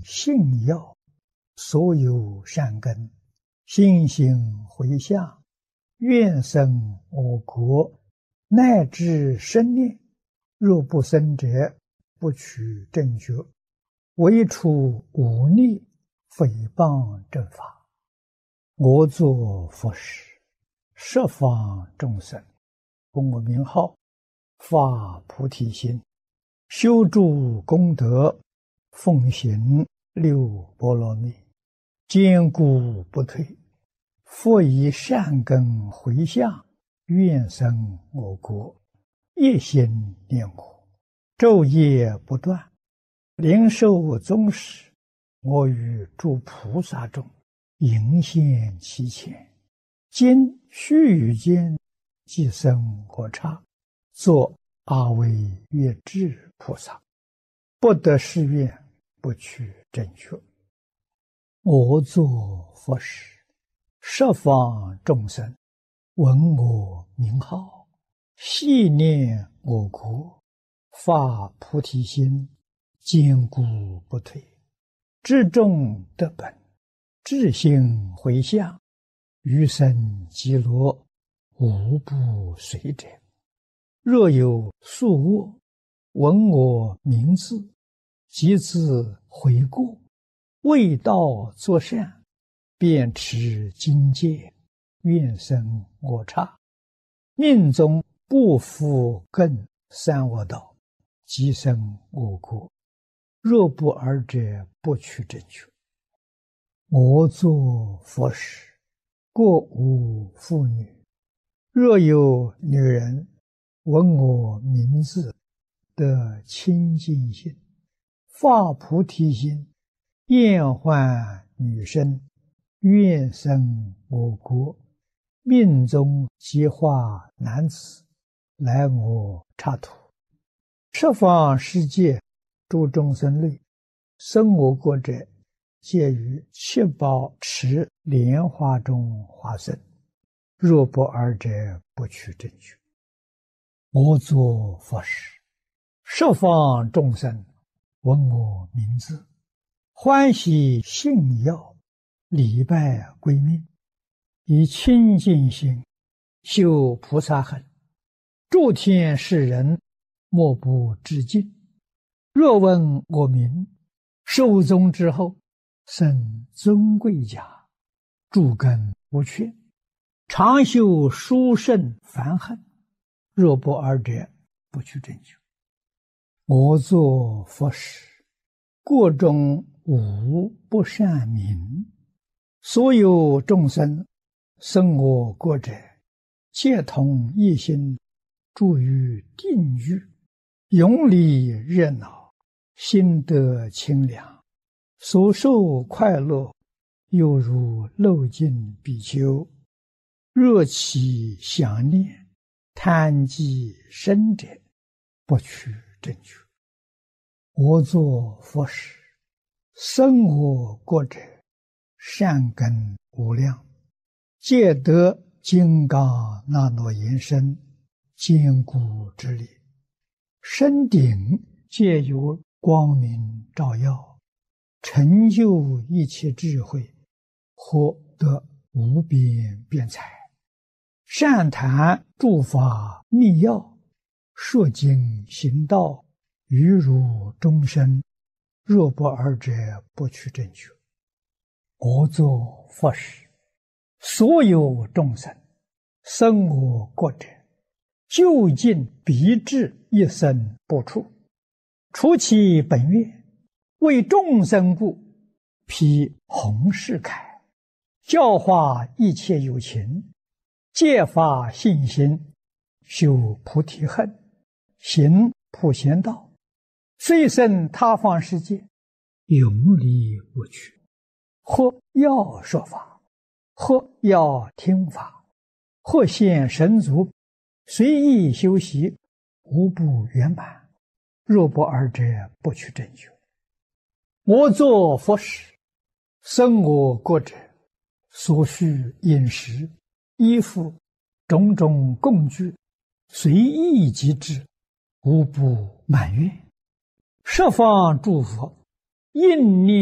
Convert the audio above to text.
信要，所有善根，心行回向，愿生我国，乃至生念，若不生者，不取正觉，唯除忤逆诽谤正法。我作佛事，十方众生，供我名号，发菩提心，修诸功德，奉行六波罗蜜，坚固不退。复以善根回向，愿生我国，一心念我，昼夜不断，灵受宗室，我与诸菩萨众迎现其前。今须臾间，即生我刹，作阿惟越致菩萨，不得誓愿，不取正觉。我作佛事，十方众生闻我名号，系念我国，发菩提心，坚固不退。至众得本，至心回向，余生极乐，无不随者。若有宿卧，闻我名字，即自悔过，为道作善，便持经戒，愿生我刹。命中不复更三恶道，即生我国。若不尔者，不取正觉。我作佛事，过无妇女。若有女人闻我名字，得清净心，发菩提心，厌患女身，愿生我国，命中即化男子，来我刹土。十方世界诸众生类，生我国者，皆于七宝池莲花中化生。若不尔者，不取正觉。我作佛事，十方众生闻我名字，欢喜信要，礼拜归命，以清净心修菩萨行，诸天世人莫不致敬。若闻我名，寿终之后，生尊贵家，诸根无缺，常修殊胜梵行。若不尔者，不取正觉。我作佛事，国中无不善民。所有众生生我国者，皆同一心，住于定狱，永离热闹，心得清凉，所受快乐，犹如漏尽比丘。若其想念，贪忌生者，不取正觉。我作佛事，生我国者，善根无量，皆得金刚那罗延伸，坚固之力。身顶皆有光明照耀，成就一切智慧，获得无边辩才。善谈诸法密要，说经行道，于如众生。若不尔者，不取正觉。我作佛事，所有众生生我国者，究竟必至一生不处，除其本愿，为众生故，披弘誓铠，教化一切有情，戒发信心，修菩提恨，行普贤道，虽生他方世界，永离我趣。或要说法，或要听法，或现神足，随意修习，无不圆满。若不尔者，不取正觉。我作佛事，生我国者，所需饮食、衣服、种种供具，随意即至，无不满愿。十方诸佛应念